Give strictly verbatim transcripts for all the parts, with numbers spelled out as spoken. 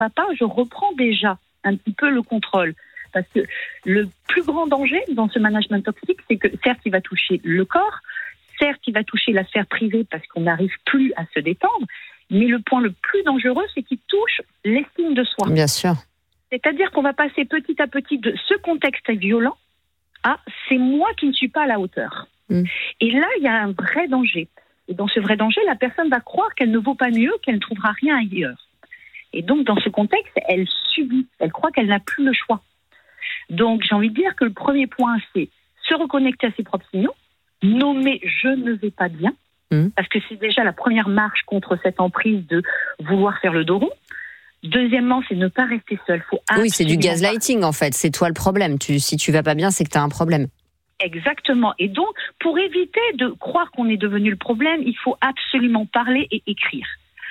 papa, je reprends déjà un petit peu le contrôle. Parce que le plus grand danger dans ce management toxique, c'est que certes, il va toucher le corps, certes, il va toucher la sphère privée parce qu'on n'arrive plus à se détendre, mais le point le plus dangereux, c'est qu'il touche l'estime de soi. Bien sûr. C'est-à-dire qu'on va passer petit à petit de ce contexte violent à « c'est moi qui ne suis pas à la hauteur mmh. ». Et là, il y a un vrai danger. Et dans ce vrai danger, la personne va croire qu'elle ne vaut pas mieux, qu'elle ne trouvera rien ailleurs. Et donc, dans ce contexte, elle subit, elle croit qu'elle n'a plus le choix. Donc, j'ai envie de dire que le premier point, c'est se reconnecter à ses propres signaux, nommer « je ne vais pas bien mmh. », parce que c'est déjà la première marche contre cette emprise de vouloir faire le dos rond. Deuxièmement, c'est ne pas rester seul. Faut oui, c'est du gaslighting, en fait. C'est toi le problème. Tu, si tu vas pas bien, c'est que tu as un problème. Exactement. Et donc, pour éviter de croire qu'on est devenu le problème, il faut absolument parler et écrire.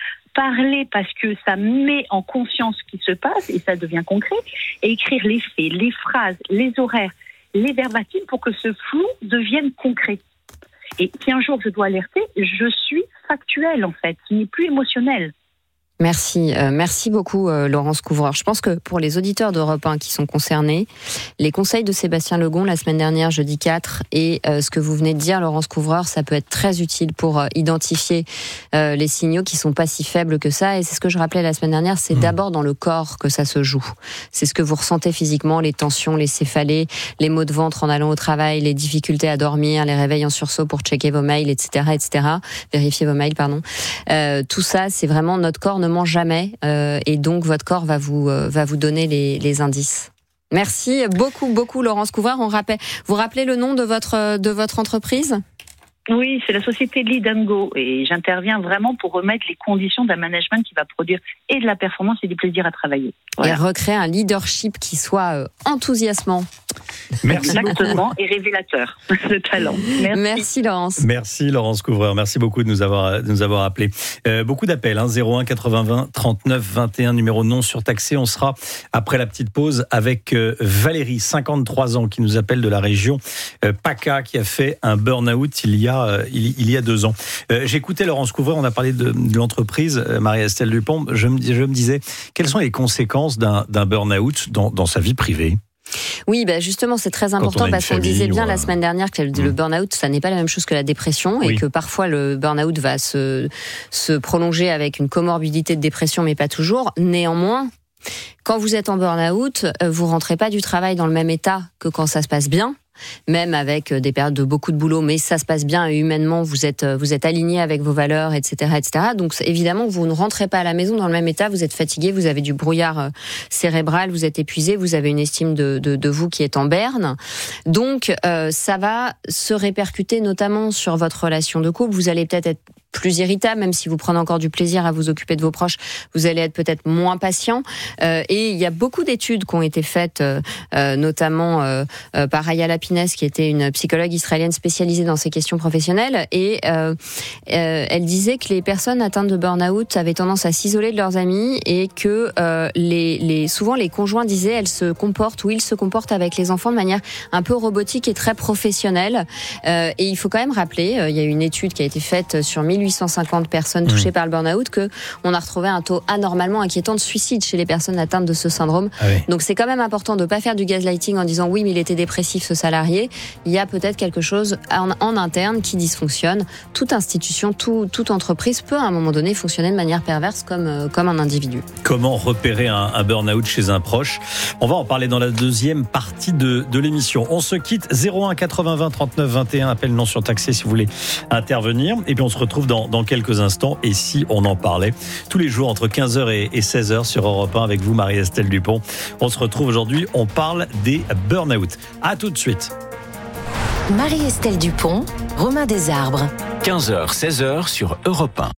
Parler parce que ça met en conscience ce qui se passe et ça devient concret, et écrire les faits, les phrases, les horaires, les verbatims pour que ce flou devienne concret. Et si un jour je dois alerter, je suis factuelle en fait, ce n'est plus émotionnel. Merci, euh, merci beaucoup euh, Laurence Couvreur. Je pense que pour les auditeurs d'Europe un qui sont concernés, les conseils de Sébastien Legon la semaine dernière, jeudi quatre, et euh, ce que vous venez de dire, Laurence Couvreur, ça peut être très utile pour euh, identifier euh, les signaux qui sont pas si faibles que ça. Et c'est ce que je rappelais la semaine dernière, c'est mmh. d'abord dans le corps que ça se joue. C'est ce que vous ressentez physiquement, les tensions, les céphalées, les maux de ventre en allant au travail, les difficultés à dormir, les réveils en sursaut pour checker vos mails, et cetera, et cetera. Vérifier vos mails, pardon. Euh, tout ça, c'est vraiment notre corps ne mange jamais euh, et donc votre corps va vous euh, va vous donner les, les indices. Merci beaucoup beaucoup Laurence Couvreur. On rappelle, vous rappelez le nom de votre de votre entreprise ? Oui, c'est la société Lead and Go et j'interviens vraiment pour remettre les conditions d'un management qui va produire et de la performance et du plaisir à travailler. Voilà. Et recréer un leadership qui soit euh, enthousiasmant. Merci Exactement, et révélateur de talent. Merci. Merci Laurence. Merci Laurence Couvreur, merci beaucoup de nous avoir, de nous avoir appelés. Euh, beaucoup d'appels, hein, zéro un quatre-vingts vingt trente-neuf vingt et un, numéro non surtaxé. On sera après la petite pause avec euh, Valérie, cinquante-trois ans, qui nous appelle de la région euh, PACA, qui a fait un burn-out il y a, euh, il, il y a deux ans. Euh, j'écoutais Laurence Couvreur, on a parlé de, de l'entreprise, euh, Marie-Estelle Dupont. Je me, je me disais, quelles sont les conséquences d'un, d'un burn-out dans, dans sa vie privée ? Oui, bah justement, c'est très important parce qu'on disait bien la semaine dernière que le, mmh. le burn-out, ça n'est pas la même chose que la dépression oui. et que parfois le burn-out va se, se prolonger avec une comorbidité de dépression, mais pas toujours. Néanmoins, quand vous êtes en burn-out, vous rentrez pas du travail dans le même état que quand ça se passe bien. Même avec des périodes de beaucoup de boulot, mais ça se passe bien et humainement, vous êtes vous êtes aligné avec vos valeurs, et cetera, et cetera. Donc évidemment, vous ne rentrez pas à la maison dans le même état. Vous êtes fatigué, vous avez du brouillard cérébral, vous êtes épuisé, vous avez une estime de de, de vous qui est en berne. Donc euh, ça va se répercuter notamment sur votre relation de couple. Vous allez peut-être être plus irritable, même si vous prenez encore du plaisir à vous occuper de vos proches, vous allez être peut-être moins patient. Euh, et il y a beaucoup d'études qui ont été faites, euh, notamment euh, euh, par Aya Lapines, qui était une psychologue israélienne spécialisée dans ces questions professionnelles. Et euh, euh, elle disait que les personnes atteintes de burn-out avaient tendance à s'isoler de leurs amis et que euh, les, les, souvent les conjoints disaient elles se comportent ou ils se comportent avec les enfants de manière un peu robotique et très professionnelle. Euh, et il faut quand même rappeler, euh, il y a une étude qui a été faite sur mille huit cent cinquante personnes touchées mmh. par le burn-out, que on a retrouvé un taux anormalement inquiétant de suicide chez les personnes atteintes de ce syndrome. Ah oui. Donc c'est quand même important de ne pas faire du gaslighting en disant oui mais il était dépressif ce salarié. Il y a peut-être quelque chose en, en interne qui dysfonctionne. Toute institution, tout, toute entreprise peut à un moment donné fonctionner de manière perverse comme, euh, comme un individu. Comment repérer un, un burn-out chez un proche ? On va en parler dans la deuxième partie de, de l'émission. On se quitte, zéro un quatre-vingts vingt trente-neuf vingt et un, appel non surtaxé si vous voulez intervenir. Et puis on se retrouve Dans, dans quelques instants, et si on en parlait tous les jours entre quinze heures et, et seize heures sur Europe un avec vous Marie-Estelle Dupont. On se retrouve aujourd'hui, on parle des burn-out. À tout de suite. Marie-Estelle Dupont, Romain Desarbres. quinze heures, seize heures sur Europe un.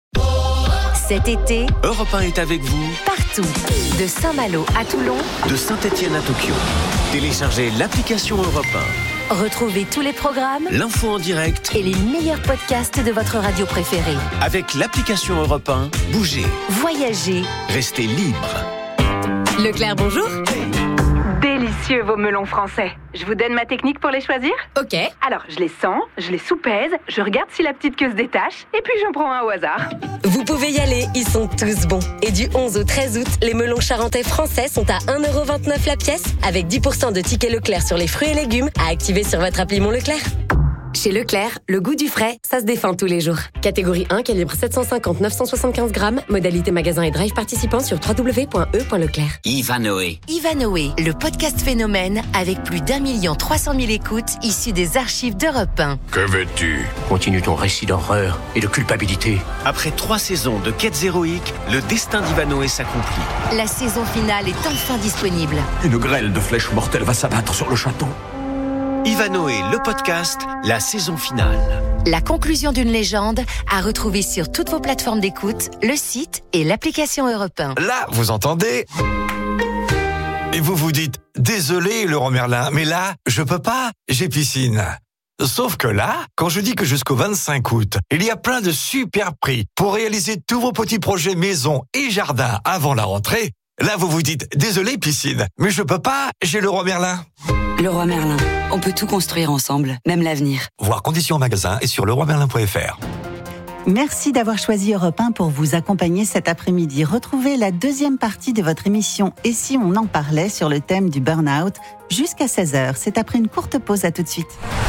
Cet été, Europe un est avec vous partout. De Saint-Malo à Toulon, de Saint-Étienne à Tokyo. Téléchargez l'application Europe un. Retrouvez tous les programmes, l'info en direct et les meilleurs podcasts de votre radio préférée. Avec l'application Europe un, bougez, voyagez, restez libre. Leclerc, bonjour. Dès délicieux vos melons français. Je vous donne ma technique pour les choisir ? Ok. Alors, je les sens, je les soupèse, je regarde si la petite queue se détache, et puis j'en prends un au hasard. Vous pouvez y aller, ils sont tous bons. Et du onze au treize août, les melons charentais français sont à un euro vingt-neuf la pièce, avec dix pour cent de tickets Leclerc sur les fruits et légumes à activer sur votre appli Mon Leclerc. Chez Leclerc, le goût du frais, ça se défend tous les jours. Catégorie un, calibre sept cent cinquante à neuf cent soixante-quinze grammes. Modalité magasin et drive participant sur w w w point e point leclerc. Ivanoé. Ivanoé, le podcast phénomène avec plus d'un million trois cent mille écoutes issues des archives d'Europe un. Que veux-tu ? Continue ton récit d'horreur et de culpabilité. Après trois saisons de quêtes héroïques, le destin d'Ivanoé s'accomplit. La saison finale est enfin disponible. Une grêle de flèches mortelles va s'abattre sur le château. Ivanoé, le podcast, la saison finale. La conclusion d'une légende à retrouver sur toutes vos plateformes d'écoute, le site et l'application Europe un. Là, vous entendez ? Et vous vous dites, désolé Laurent Merlin, mais là, je peux pas, j'ai piscine. Sauf que là, quand je dis que jusqu'au vingt-cinq août, il y a plein de super prix pour réaliser tous vos petits projets maison et jardin avant la rentrée, là vous vous dites, désolé piscine, mais je peux pas, j'ai Leroy Merlin. Leroy Merlin, on peut tout construire ensemble, même l'avenir. Voir conditions en magasin et sur leroy merlin point f r. Merci d'avoir choisi Europe un pour vous accompagner cet après-midi. Retrouvez la deuxième partie de votre émission « Et si on en parlait ?» sur le thème du burn-out jusqu'à seize heures. C'est après une courte pause, à tout de suite.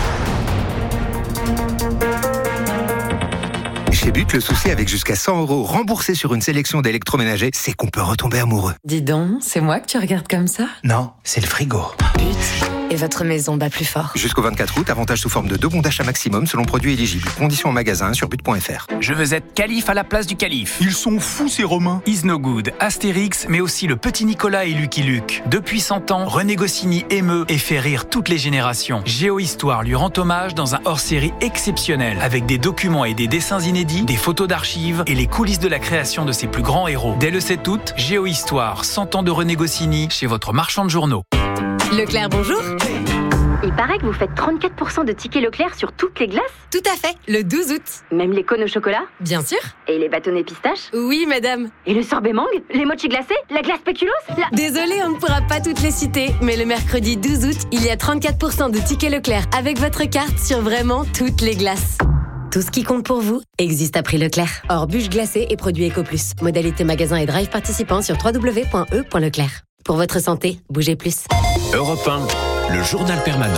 Chez But, le souci avec jusqu'à cent euros remboursés sur une sélection d'électroménagers, c'est qu'on peut retomber amoureux. Dis donc, c'est moi que tu regardes comme ça ? Non, c'est le frigo. But, et votre maison bat plus fort. Jusqu'au vingt-quatre août, avantage sous forme de deux bons d'achat maximum selon produit éligible. Conditions en magasin sur but point f r. Je veux être calife à la place du calife. Ils sont fous ces Romains. Is No Good, Astérix, mais aussi le petit Nicolas et Lucky Luke. Depuis cent ans, René Goscinny émeut et fait rire toutes les générations. Géohistoire lui rend hommage dans un hors-série exceptionnel, avec des documents et des dessins inédits, des photos d'archives et les coulisses de la création de ses plus grands héros. Dès le sept août, Géohistoire, cent ans de René Goscinny, chez votre marchand de journaux. Leclerc, bonjour. Il paraît que vous faites trente-quatre pour cent de tickets Leclerc sur toutes les glaces. Tout à fait, le douze août. Même les cônes au chocolat ? Bien sûr. Et les bâtonnets pistaches ? Oui, madame. Et le sorbet mangue ? Les mochis glacés ? La glace spéculoos ? la... Désolée, on ne pourra pas toutes les citer, mais le mercredi douze août, il y a trente-quatre pour cent de tickets Leclerc avec votre carte sur vraiment toutes les glaces. Tout ce qui compte pour vous existe à prix Leclerc. Hors bûche glacée et produits Eco Plus. Modalité magasin et drive participant sur w w w point e point leclerc. Pour votre santé, bougez plus. Europe un, le journal permanent.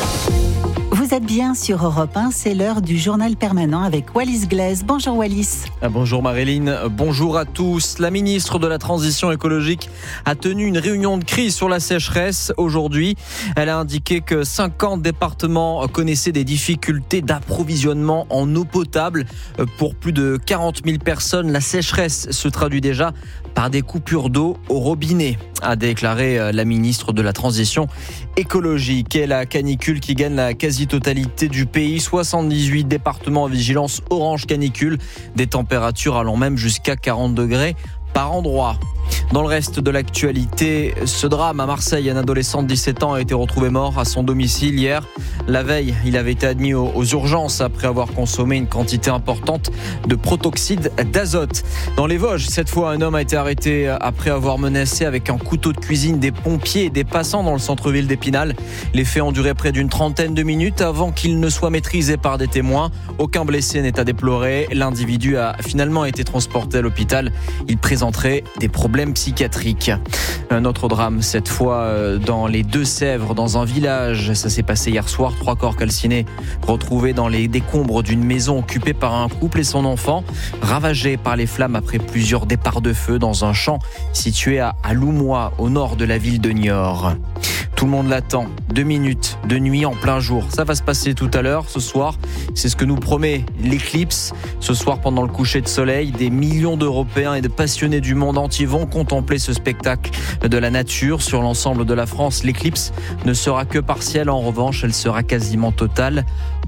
Vous êtes bien sur Europe un, c'est l'heure du journal permanent avec Wallis Glaise. Bonjour Wallis. Bonjour Maréline, bonjour à tous. La ministre de la Transition écologique a tenu une réunion de crise sur la sécheresse aujourd'hui. Elle a indiqué que cinquante départements connaissaient des difficultés d'approvisionnement en eau potable. Pour plus de quarante mille personnes, la sécheresse se traduit déjà par des coupures d'eau au robinet, a déclaré la ministre de la Transition écologique. Et la canicule qui gagne la quasi-totalité du pays, soixante-dix-huit départements en vigilance orange canicule, des températures allant même jusqu'à quarante degrés par endroit. Dans le reste de l'actualité, ce drame à Marseille, un adolescent de dix-sept ans a été retrouvé mort à son domicile hier. La veille, il avait été admis aux, aux urgences après avoir consommé une quantité importante de protoxyde d'azote. Dans les Vosges, cette fois, un homme a été arrêté après avoir menacé avec un couteau de cuisine des pompiers et des passants dans le centre-ville d'Épinal. Les faits ont duré près d'une trentaine de minutes avant qu'il ne soit maîtrisé par des témoins. Aucun blessé n'est à déplorer. L'individu a finalement été transporté à l'hôpital. Il présenterait des problèmes psychiatriques. Un autre drame, cette fois dans les Deux-Sèvres, dans un village. Ça s'est passé hier soir. Trois corps calcinés retrouvés dans les décombres d'une maison occupée par un couple et son enfant, ravagés par les flammes après plusieurs départs de feu dans un champ situé à Loumois, au nord de la ville de Niort. Tout le monde l'attend. Deux minutes de nuit en plein jour. Ça va se passer tout à l'heure, ce soir. C'est ce que nous promet l'éclipse. Ce soir, pendant le coucher de soleil, des millions d'Européens et de passionnés du monde entier vont contempler ce spectacle de la nature. Sur l'ensemble de la France, l'éclipse ne sera que partielle. En revanche, elle sera quasiment totale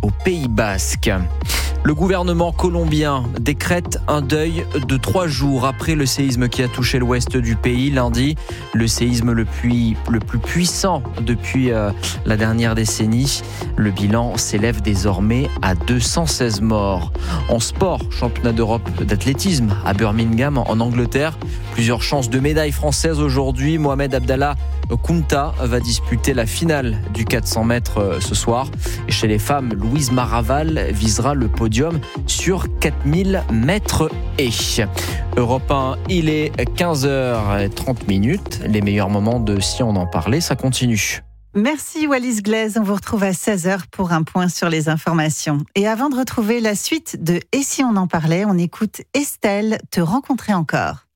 au Pays Basque. Le gouvernement colombien décrète un deuil de trois jours après le séisme qui a touché l'ouest du pays lundi. Le séisme le plus, le plus puissant depuis euh, la dernière décennie. Le bilan s'élève désormais à deux cent seize morts. En sport, championnat d'Europe d'athlétisme à Birmingham en Angleterre. Plusieurs chances de médaille française aujourd'hui. Mohamed Abdallah Kounta va disputer la finale du quatre cents mètres ce soir. Et chez les femmes, Louise Maraval visera le podium sur quatre mille mètres et. Europe un, il est quinze heures trente minutes. Les meilleurs moments de Si on en parlait, ça continue. Merci Wallis Glaise, on vous retrouve à seize heures pour un point sur les informations. Et avant de retrouver la suite de Et si on en parlait, on écoute Estelle, Te rencontrer encore.